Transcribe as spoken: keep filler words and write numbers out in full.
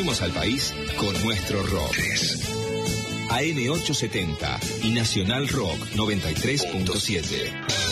unimos al país con nuestro rock. A M ochocientos setenta y Nacional Rock noventa y tres punto siete.